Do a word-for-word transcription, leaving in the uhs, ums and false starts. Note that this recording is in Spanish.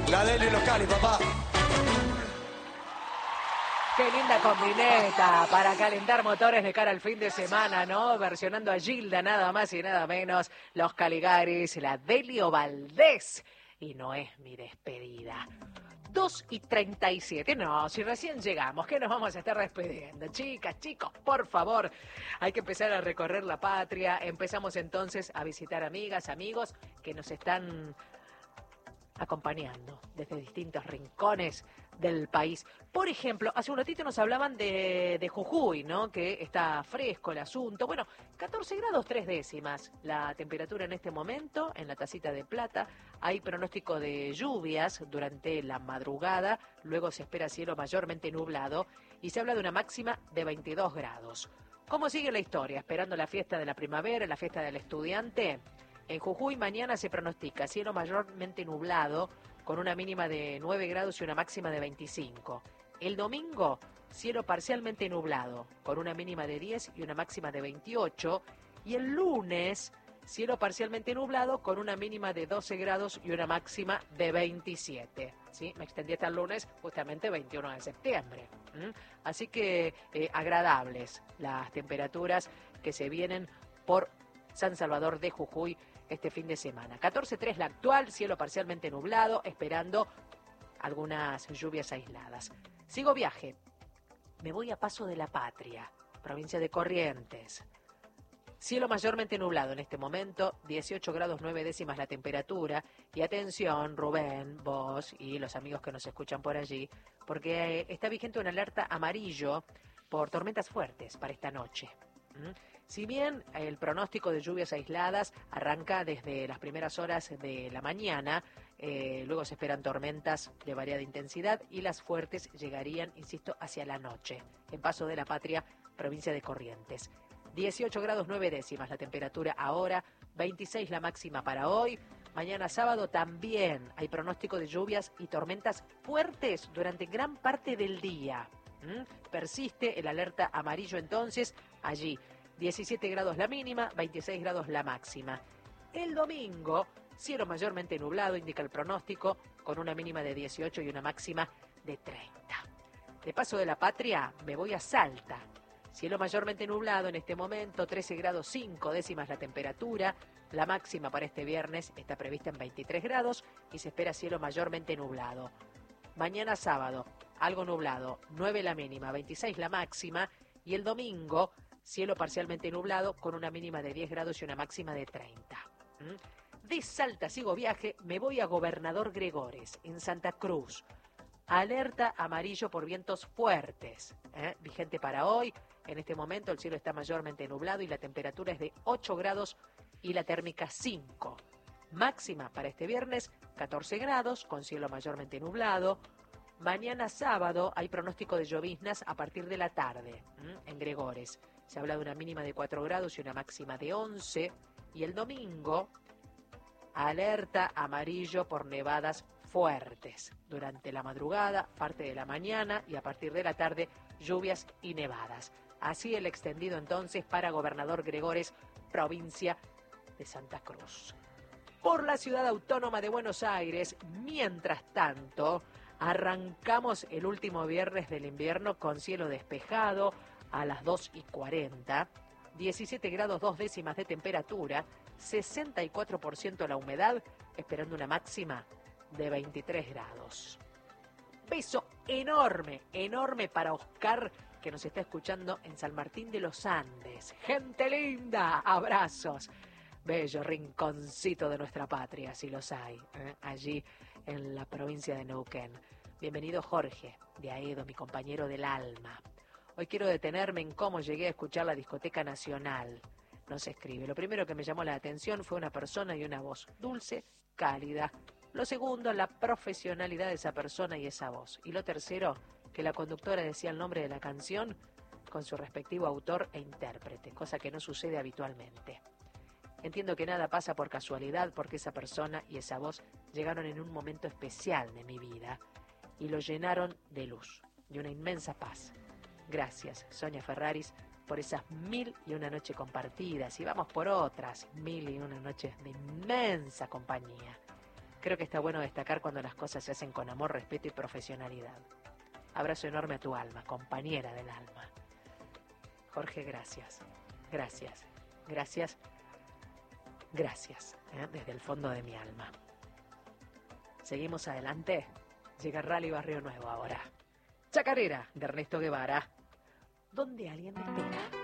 La Deli Locali, papá. Qué linda combineta para calentar motores de cara al fin de semana, ¿no? Versionando a Gilda, nada más y nada menos, los Caligaris, la Delio Valdés. Y no es mi despedida. dos y treinta y siete. No, si recién llegamos, ¿qué nos vamos a estar despidiendo? Chicas, chicos, por favor, hay que empezar a recorrer la patria. Empezamos entonces a visitar amigas, amigos que nos están acompañando desde distintos rincones del país. Por ejemplo, hace un ratito nos hablaban de, de Jujuy, ¿no? Que está fresco el asunto. Bueno, catorce grados tres décimas la temperatura en este momento en la Tacita de Plata. Hay pronóstico de lluvias durante la madrugada. Luego se espera cielo mayormente nublado y se habla de una máxima de veintidós grados. ¿Cómo sigue la historia? Esperando la fiesta de la primavera, la fiesta del estudiante. En Jujuy mañana se pronostica cielo mayormente nublado con una mínima de nueve grados y una máxima de veinticinco. El domingo, cielo parcialmente nublado con una mínima de diez y una máxima de veintiocho. Y el lunes, cielo parcialmente nublado con una mínima de doce grados y una máxima de veintisiete. ¿Sí? Me extendí hasta el lunes, justamente veintiuno de septiembre. ¿Mm? Así que eh, agradables las temperaturas que se vienen por San Salvador de Jujuy este fin de semana. catorce tres la actual, cielo parcialmente nublado, esperando algunas lluvias aisladas. Sigo viaje. Me voy a Paso de la Patria, provincia de Corrientes. Cielo mayormente nublado en este momento, dieciocho grados nueve décimas la temperatura. Y atención, Rubén, vos y los amigos que nos escuchan por allí, porque está vigente una alerta amarillo por tormentas fuertes para esta noche. ¿Mm? Si bien el pronóstico de lluvias aisladas arranca desde las primeras horas de la mañana, eh, luego se esperan tormentas de variada intensidad y las fuertes llegarían, insisto, hacia la noche. En Paso de la Patria, provincia de Corrientes. dieciocho grados nueve décimas la temperatura ahora, veintiséis la máxima para hoy. Mañana sábado también hay pronóstico de lluvias y tormentas fuertes durante gran parte del día. ¿Mm? Persiste el alerta amarillo entonces allí. diecisiete grados la mínima, veintiséis grados la máxima. El domingo, cielo mayormente nublado, indica el pronóstico, con una mínima de dieciocho y una máxima de treinta. De Paso de la Patria, me voy a Salta. Cielo mayormente nublado en este momento, trece grados cinco décimas la temperatura. La máxima para este viernes está prevista en veintitrés grados y se espera cielo mayormente nublado. Mañana sábado, algo nublado, nueve la mínima, veintiséis la máxima. Y el domingo, cielo parcialmente nublado con una mínima de diez grados y una máxima de treinta. ¿Mm? De Salta sigo viaje, me voy a Gobernador Gregores, en Santa Cruz. Alerta amarillo por vientos fuertes, ¿eh? Vigente para hoy. En este momento el cielo está mayormente nublado y la temperatura es de ocho grados y la térmica cinco. Máxima para este viernes, catorce grados, con cielo mayormente nublado. Mañana sábado hay pronóstico de lloviznas a partir de la tarde, ¿eh? En Gregores. Se habla de una mínima de cuatro grados y una máxima de once. Y el domingo, alerta amarillo por nevadas fuertes. Durante la madrugada, parte de la mañana y a partir de la tarde, lluvias y nevadas. Así el extendido entonces para Gobernador Gregores, provincia de Santa Cruz. Por la ciudad autónoma de Buenos Aires, mientras tanto, arrancamos el último viernes del invierno con cielo despejado, a las dos y cuarenta, diecisiete grados dos décimas de temperatura, sesenta y cuatro por ciento la humedad, esperando una máxima de veintitrés grados. Beso enorme, enorme para Oscar, que nos está escuchando en San Martín de los Andes. Gente linda, abrazos. Bello rinconcito de nuestra patria, si los hay, ¿eh? Allí en la provincia de Neuquén. Bienvenido Jorge, de Aedo, mi compañero del alma. Hoy quiero detenerme en cómo llegué a escuchar la Discoteca Nacional. Nos escribe. Lo primero que me llamó la atención fue una persona y una voz dulce, cálida. Lo segundo, la profesionalidad de esa persona y esa voz. Y lo tercero, que la conductora decía el nombre de la canción con su respectivo autor e intérprete, cosa que no sucede habitualmente. Entiendo que nada pasa por casualidad, porque esa persona y esa voz llegaron en un momento especial de mi vida y lo llenaron de luz, de una inmensa paz. Gracias, Sonia Ferraris, por esas mil y una noches compartidas. Y vamos por otras mil y una noches de inmensa compañía. Creo que está bueno destacar cuando las cosas se hacen con amor, respeto y profesionalidad. Abrazo enorme a tu alma, compañera del alma. Jorge, gracias. Gracias. Gracias. Gracias. ¿eh? Desde el fondo de mi alma. Seguimos adelante. Llega Rally Barrio Nuevo ahora. Chacarera, de Ernesto Guevara. Donde alguien me espera.